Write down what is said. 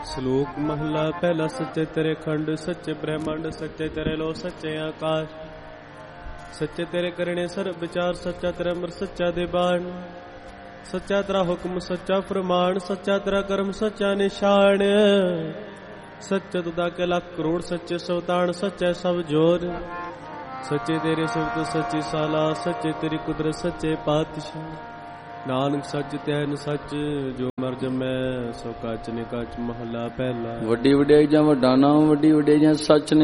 ਸ਼ਲੋਕ ਮਹਲਾ ਪਹਿਲਾ। ਸੱਚੇ ਤੇਰੇ ਖੰਡ, ਸੱਚੇ ਬ੍ਰਹਮੰਡ, ਸੱਚੇ ਤੇਰੇ ਲੋ, ਸੱਚੇ ਆਕਾਸ਼, ਸੱਚੇ ਤੇਰੇ ਕਰਨੇ ਸਰਬ ਵਿਚਾਰ, ਸੱਚਾ ਤੇਰਾ ਅਮਰ, ਸੱਚਾ ਦੀਵਾਨ, ਸੱਚਾ ਤੇਰਾ ਹੁਕਮ, ਸੱਚਾ ਫਰਮਾਨ, ਸੱਚਾ ਤੇਰਾ ਕਰਮ, ਸੱਚਾ ਨਿਸ਼ਾਨ, ਸੱਚੇ ਤੁਦਾ ਕੇ ਲੱਖ ਕਰੋੜ, ਸੱਚੇ ਸਵਤਾਨ, ਸੱਚੇ ਸਭ ਜੋਰ, ਸੱਚੇ ਤੇਰੇ ਸਿਫਤ, ਸੱਚੀ ਸਾਲਾ, ਸੱਚੇ ਤੇਰੀ ਕੁਦਰਤ, ਸੱਚੇ ਪਾਤਸ਼ਾਹ। ਨਾਨਕ ਸੱਚ ਤੈਨ ਸੱਚ, ਜੋ ਮਰ ਜਮੈ ਸੋ ਕੱਚ ਨੇ ਕੱਚ। ਮਹਲਾ ਪਹਿਲਾ। ਵੱਡੀ ਵਡਿਆਈ ਜਾਂ ਵੱਡਾ ਨਾਮ, ਵੱਡੀ ਵਡਿਆਈ ਜਾਂ ਸੱਚ ਨੇ